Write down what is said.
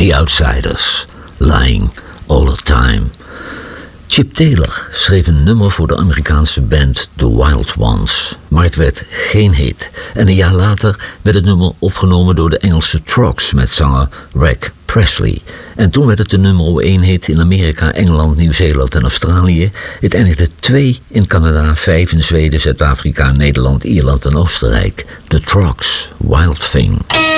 The Outsiders, Lying All the Time. Chip Taylor schreef een nummer voor de Amerikaanse band The Wild Ones, maar het werd geen hit. En een jaar later werd het nummer opgenomen door de Engelse Trucks met zanger Reg Presley. En toen werd het de nummer 1 hit in Amerika, Engeland, Nieuw-Zeeland en Australië. Het eindigde 2 in Canada, 5 in Zweden, Zuid-Afrika, Nederland, Ierland en Oostenrijk. The Trucks, Wild Thing.